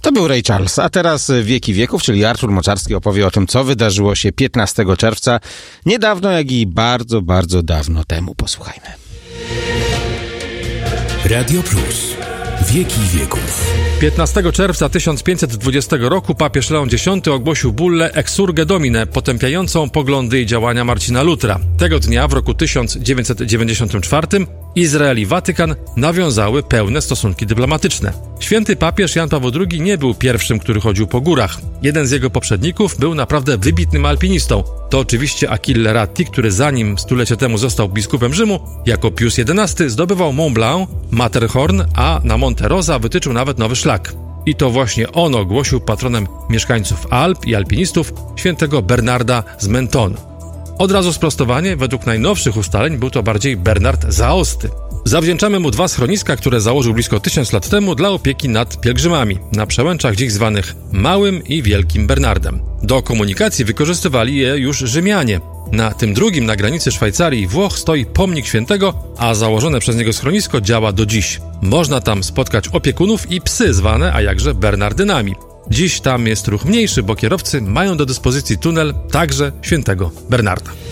To był Ray Charles, a teraz Wieki Wieków, czyli Artur Moczarski opowie o tym, co wydarzyło się 15 czerwca, niedawno, jak i bardzo, bardzo dawno temu. Posłuchajmy. Radio Plus. Wieki Wieków. 15 czerwca 1520 roku papież Leon X ogłosił bullę Exsurge Domine, potępiającą poglądy i działania Marcina Lutra. Tego dnia, w roku 1994, Izrael i Watykan nawiązały pełne stosunki dyplomatyczne. Święty papież Jan Paweł II nie był pierwszym, który chodził po górach. Jeden z jego poprzedników był naprawdę wybitnym alpinistą. To oczywiście Achille Ratti, który zanim stulecie temu został biskupem Rzymu, jako Pius XI zdobywał Mont Blanc, Matterhorn, a na Monte Rosa wytyczył nawet nowy szlak. I to właśnie on ogłosił patronem mieszkańców Alp i alpinistów świętego Bernarda z Menton. Od razu sprostowanie, według najnowszych ustaleń był to bardziej Bernard Zaosty. Zawdzięczamy mu 2 schroniska, które założył blisko 1000 lat temu dla opieki nad pielgrzymami, na przełęczach dziś zwanych Małym i Wielkim Bernardem. Do komunikacji wykorzystywali je już Rzymianie. Na tym drugim na granicy Szwajcarii i Włoch stoi pomnik świętego, a założone przez niego schronisko działa do dziś. Można tam spotkać opiekunów i psy zwane, a jakże Bernardynami. Dziś tam jest ruch mniejszy, bo kierowcy mają do dyspozycji tunel także świętego Bernarda.